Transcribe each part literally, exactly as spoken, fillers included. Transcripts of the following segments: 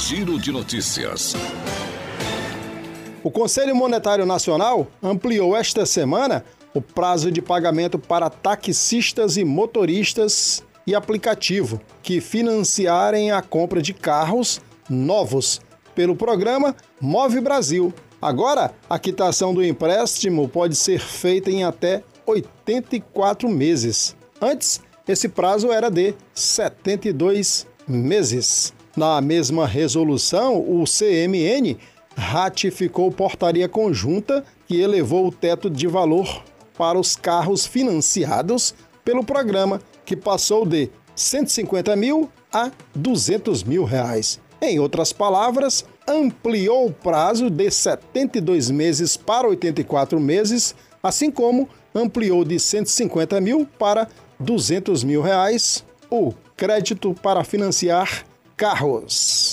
Giro de Notícias. O Conselho Monetário Nacional ampliou esta semana o prazo de pagamento para taxistas e motoristas e aplicativo que financiarem a compra de carros novos pelo programa Move Brasil. Agora, a quitação do empréstimo pode ser feita em até oitenta e quatro meses. Antes, esse prazo era de setenta e dois meses. Na mesma resolução, o C M N ratificou portaria conjunta que elevou o teto de valor para os carros financiados pelo programa, que passou de cento e cinquenta mil a duzentos mil reais. Em outras palavras, ampliou o prazo de setenta e dois meses para oitenta e quatro meses, assim como ampliou de cento e cinquenta mil para duzentos mil reais o crédito para financiar carros.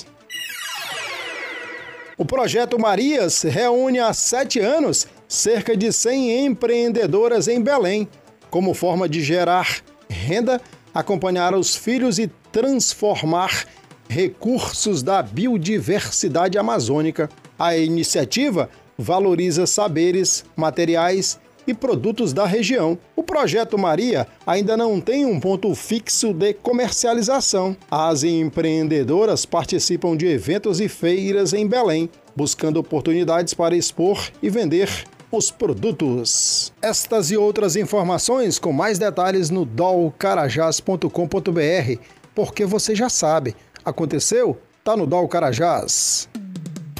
O projeto Marias reúne há sete anos cerca de cem empreendedoras em Belém, como forma de gerar renda, acompanhar os filhos e transformar recursos da biodiversidade amazônica. A iniciativa valoriza saberes, materiais e produtos da região. O Projeto Maria ainda não tem um ponto fixo de comercialização. As empreendedoras participam de eventos e feiras em Belém, buscando oportunidades para expor e vender os produtos. Estas e outras informações com mais detalhes no dol carajás ponto com ponto br, porque você já sabe, aconteceu? Tá no Dol Carajás.